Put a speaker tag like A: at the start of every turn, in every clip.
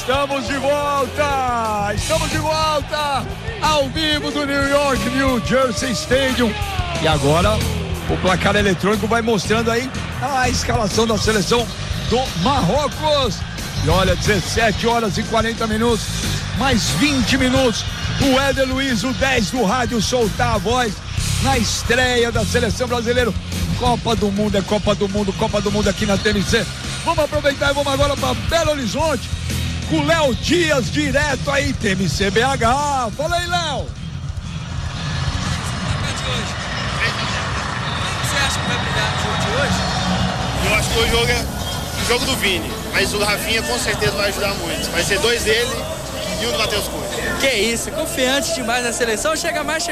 A: Estamos de volta! Estamos de volta! Ao vivo do New York, New Jersey Stadium. E agora o placar eletrônico vai mostrando aí a escalação da seleção do Marrocos. E olha, 17 horas e 40 minutos, mais 20 minutos. O Éder Luiz, o 10 do rádio, soltar a voz na estreia da seleção brasileira. Copa do Mundo, é Copa do Mundo aqui na TMC. Vamos aproveitar e vamos agora para Belo Horizonte com o Léo Dias, direto aí, TMC BH. Fala aí, Léo.
B: Você acha que vai brilhar no jogo de hoje?
C: Eu acho que o jogo é o jogo do Vini, mas o Rafinha com certeza vai ajudar muito. Vai ser 2 dele e 1 do Matheus Cunha.
B: Que isso, confiante demais na seleção. Chega mais.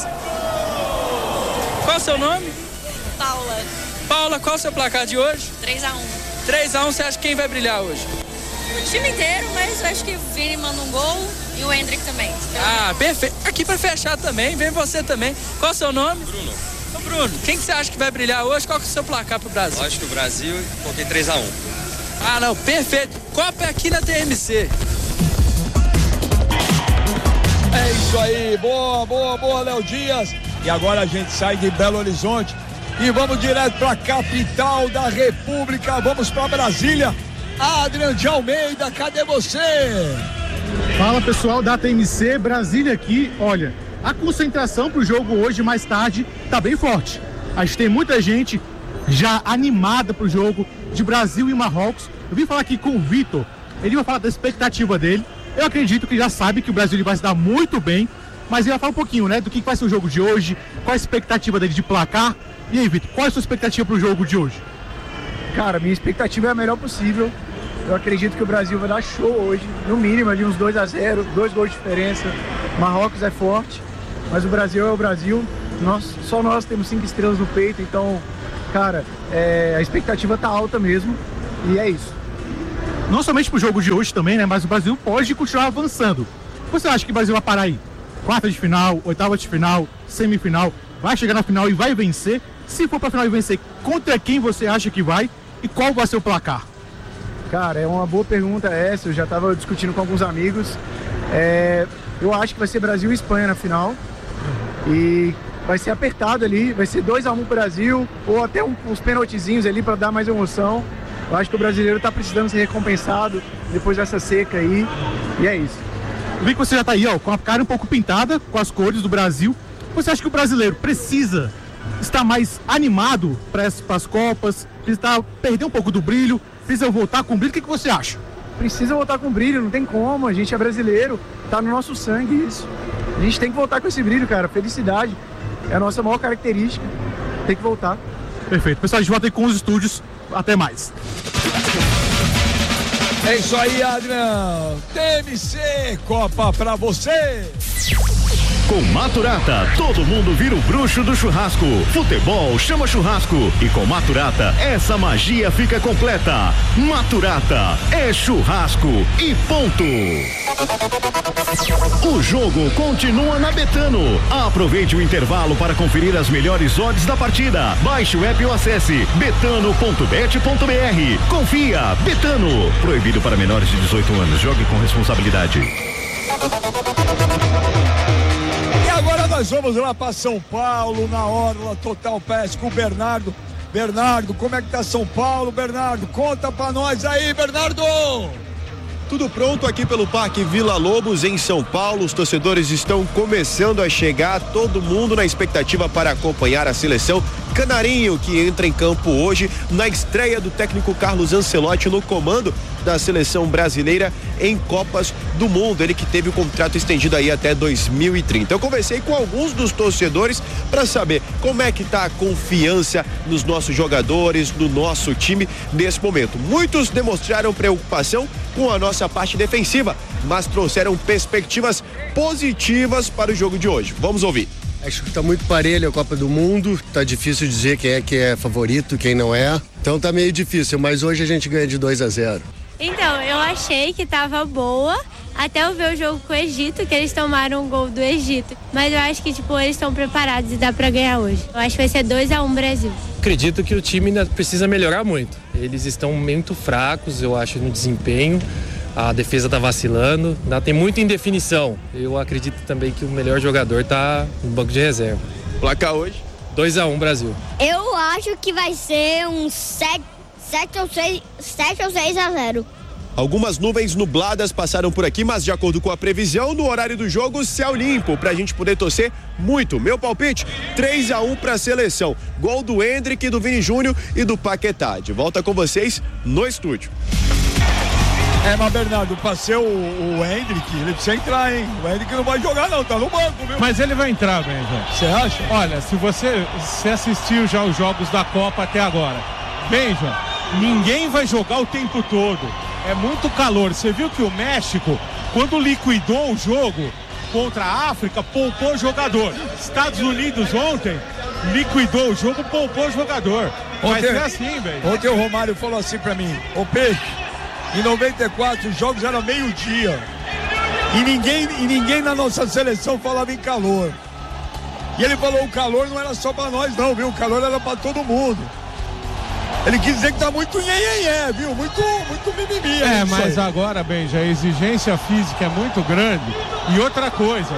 B: Qual o seu nome?
D: Paula.
B: Paula, qual o seu placar de hoje?
D: 3-1.
B: 3-1, você acha que quem vai brilhar hoje?
D: O time inteiro, mas eu acho que o Vini manda um gol e o Hendrick também.
B: Ah, perfeito. Aqui pra fechar também, vem você também. Qual o seu nome?
E: Bruno.
B: Ô, Bruno, quem que você acha que vai brilhar hoje? Qual que é o seu placar pro Brasil?
E: Eu acho que o Brasil, coloquei 3-1.
B: Ah, não, perfeito. Copa é aqui na TMC.
A: É isso aí, boa, Léo Dias. E agora a gente sai de Belo Horizonte e vamos direto para a capital da República. Vamos para Brasília. Adrian de Almeida, cadê você?
F: Fala, pessoal da TMC, Brasília aqui. Olha, a concentração pro jogo hoje, mais tarde, tá bem forte. A gente tem muita gente já animada pro jogo de Brasil e Marrocos. Eu vim falar aqui com o Vitor, ele vai falar da expectativa dele. Eu acredito que já sabe que o Brasil vai se dar muito bem, mas ele vai falar um pouquinho, né, do que vai ser o jogo de hoje, qual a expectativa dele de placar. E aí, Vitor, qual é a sua expectativa pro jogo de hoje?
G: Cara, minha expectativa é a melhor possível. Eu acredito que o Brasil vai dar show hoje, no mínimo ali uns 2-0, 2 gols de diferença. Marrocos é forte, mas o Brasil é o Brasil. Só nós temos 5 estrelas no peito, então, cara, a expectativa tá alta mesmo, e é isso.
F: Não somente pro jogo de hoje também, né, mas o Brasil pode continuar avançando. Você acha que o Brasil vai parar aí? Quarta de final, oitava de final, semifinal, vai chegar na final e vai vencer? Se for pra final e vencer, contra quem você acha que vai? E qual vai ser o placar?
G: Cara, é uma boa pergunta essa, eu já estava discutindo com alguns amigos. Eu acho que vai ser Brasil e Espanha na final. E vai ser apertado ali, vai ser 2-1 pro Brasil, ou até uns pênaltizinhos ali para dar mais emoção. Eu acho que o brasileiro está precisando ser recompensado depois dessa seca aí, e é isso.
F: Eu vi que você já tá aí, ó, com a cara um pouco pintada, com as cores do Brasil. Você acha que o brasileiro precisa estar mais animado para as Copas, precisa perder um pouco do brilho, precisa voltar com brilho? O que você acha?
G: Precisa voltar com brilho, não tem como, a gente é brasileiro, tá no nosso sangue isso. A gente tem que voltar com esse brilho, cara, felicidade é a nossa maior característica, tem que voltar.
F: Perfeito, pessoal, a gente volta aí com os estúdios, até mais.
A: É isso aí, Adrian. TMC, Copa pra você.
H: Com Maturata, todo mundo vira o bruxo do churrasco. Futebol chama churrasco. E com Maturata, essa magia fica completa. Maturata é churrasco e ponto. O jogo continua na Betano. Aproveite o intervalo para conferir as melhores odds da partida. Baixe o app ou acesse betano.bet.br. Confia, Betano. Proibido para menores de 18 anos. Jogue com responsabilidade.
A: Agora nós vamos lá para São Paulo, na Orla Total Pass com o Bernardo. Bernardo, como é que tá São Paulo, Bernardo? Conta pra nós aí, Bernardo!
I: Tudo pronto aqui pelo Parque Vila Lobos, em São Paulo. Os torcedores estão começando a chegar, todo mundo na expectativa para acompanhar a seleção Canarinho, que entra em campo hoje na estreia do técnico Carlos Ancelotti no comando da seleção brasileira em Copas do Mundo. Ele que teve o contrato estendido aí até 2030. Eu conversei com alguns dos torcedores para saber como é que tá a confiança nos nossos jogadores, no nosso time nesse momento. Muitos demonstraram preocupação com a nossa parte defensiva, mas trouxeram perspectivas positivas para o jogo de hoje. Vamos ouvir.
J: Acho que tá muito parelho a Copa do Mundo, tá difícil dizer quem é favorito, quem não é. Então tá meio difícil, mas hoje a gente ganha de 2-0.
K: Então, eu achei que tava boa, até eu ver o jogo com o Egito, que eles tomaram um gol do Egito. Mas eu acho que, eles estão preparados e dá pra ganhar hoje. Eu acho que vai ser 2-1 Brasil.
L: Acredito que o time ainda precisa melhorar muito. Eles estão muito fracos, eu acho, no desempenho. A defesa tá vacilando, ainda tem muita indefinição. Eu acredito também que o melhor jogador tá no banco de reserva.
I: Placar hoje?
L: 2-1 Brasil.
M: Eu acho que vai ser um 7 ou 6-0.
I: Algumas nuvens nubladas passaram por aqui, mas de acordo com a previsão, no horário do jogo, céu limpo, pra gente poder torcer muito. Meu palpite, 3-1 pra seleção. Gol do Endrick, do Vini Júnior e do Paquetá. De volta com vocês no estúdio.
A: Mas Bernardo, pra ser o Endrick, ele precisa entrar, hein? O Endrick não vai jogar não, tá no banco, viu?
N: Mas ele vai entrar, Benja.
A: Você acha?
N: Olha, se você assistiu já os jogos da Copa até agora, Benja, ninguém vai jogar o tempo todo. É muito calor. Você viu que o México, quando liquidou o jogo contra a África, poupou o jogador. Estados Unidos ontem liquidou o jogo, poupou o jogador. Mas é assim, velho.
A: Ontem o Romário falou assim pra mim: ô Peixe, em 94 os jogos eram meio-dia. E ninguém na nossa seleção falava em calor. E ele falou: o calor não era só pra nós, não, viu? O calor era pra todo mundo. Ele quis dizer que tá muito nhenhenhé, viu? Muito mimimi.
N: Mas agora, Benja, a exigência física é muito grande. E outra coisa,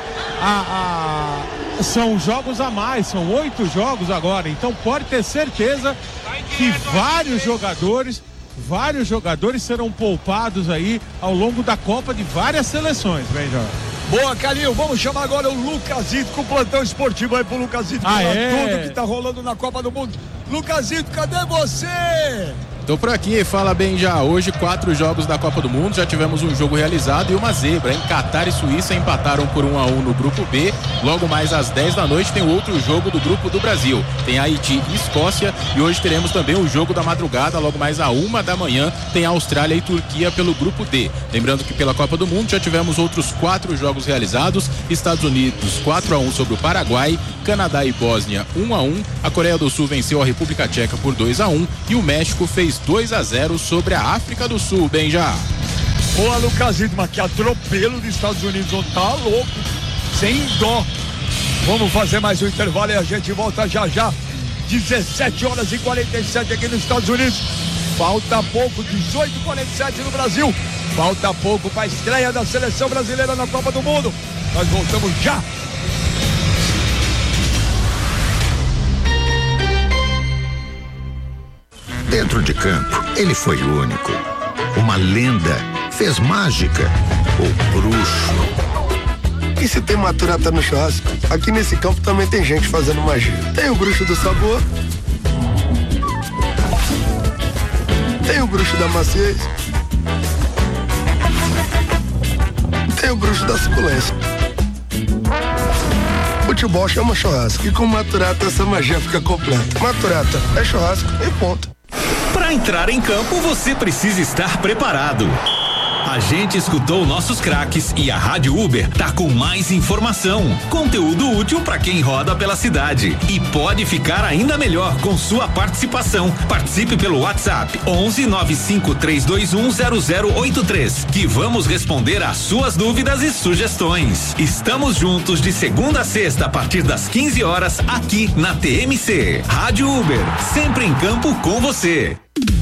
N: são jogos a mais, são 8 jogos agora. Então pode ter certeza que vários jogadores serão poupados aí ao longo da Copa de várias seleções, Benja.
A: Boa, Calil, vamos chamar agora o Lucasito com o plantão esportivo aí pro Lucasito falar tudo que tá rolando na Copa do Mundo. Lucasito, cadê você?
O: Tô por aqui, fala bem já. Hoje 4 jogos da Copa do Mundo, já tivemos um jogo realizado e uma zebra, hein? Catar e Suíça empataram por 1-1 no grupo B. Logo mais às 10 da noite tem outro jogo do grupo do Brasil. Tem Haiti e Escócia e hoje teremos também o jogo da madrugada, logo mais à 1 da manhã tem Austrália e Turquia pelo grupo D. Lembrando que pela Copa do Mundo já tivemos outros 4 jogos realizados. Estados Unidos 4-1 sobre o Paraguai, Canadá e Bósnia 1-1, a Coreia do Sul venceu a República Tcheca por 2-1 e o México fez 2-0 sobre a África do Sul, bem já.
A: Boa, Lucasito, mas que atropelo dos Estados Unidos, tá louco, sem dó. Vamos fazer mais um intervalo e a gente volta já. 17h47 aqui nos Estados Unidos. Falta pouco, 18h47 no Brasil. Falta pouco para a estreia da seleção brasileira na Copa do Mundo. Nós voltamos já.
P: Dentro de campo, ele foi único. Uma lenda, fez mágica, o bruxo.
Q: E se tem Maturata no churrasco, aqui nesse campo também tem gente fazendo magia. Tem o bruxo do sabor, tem o bruxo da maciez, tem o bruxo da suculência. Futebol chama churrasco e com Maturata essa magia fica completa. Maturata é churrasco e ponto.
R: Para entrar em campo, você precisa estar preparado. A gente escutou nossos craques e a Rádio Uber tá com mais informação, conteúdo útil para quem roda pela cidade e pode ficar ainda melhor com sua participação. Participe pelo WhatsApp 1195-321-0083 que vamos responder às suas dúvidas e sugestões. Estamos juntos de segunda a sexta a partir das 15 horas aqui na TMC. Rádio Uber, sempre em campo com você.